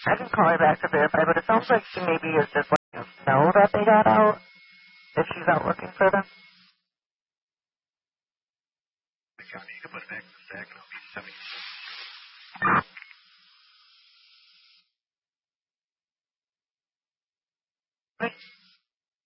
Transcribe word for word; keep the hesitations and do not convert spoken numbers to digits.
I can call her back to verify, but it sounds like she maybe is just letting us know that they got out, if she's out looking for them. You can put an X in stack and I'll be seventy. Wait.